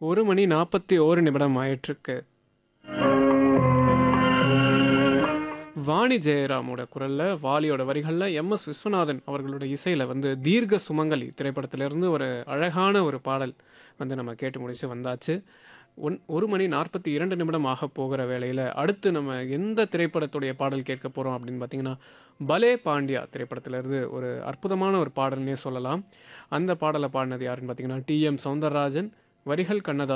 1 மணி 41 நிமிடம் ஆயிட்டிருக்கு. வாணி ஜெயராமோட குரல்ல, வாலியோட வரிகள்ல, எம்.எஸ். விஸ்வநாதன் அவர்களோட இசையில வந்து தீர்க்க சுமங்கலி திரைப்படத்திலிருந்து ஒரு அழகான ஒரு பாடல் வந்து நம்ம கேட்டு முடிச்சு வந்தாச்சு. 1 மணி 42 நிமிடம் ஆகப் போகிற வேளையில, அடுத்து நம்ம எந்த திரைப்படத்துடைய பாடல் கேட்க போறோம் அப்படின்னு பார்த்தீங்கன்னா, பலே பாண்டியா திரைப்படத்திலிருந்து ஒரு அற்புதமான ஒரு பாடல்னே சொல்லலாம். அந்த பாடலை பாடினது யாருன்னு பார்த்தீங்கன்னா, டி.எம். சௌந்தரராஜன், வரிகள் கண்ணதாசன்.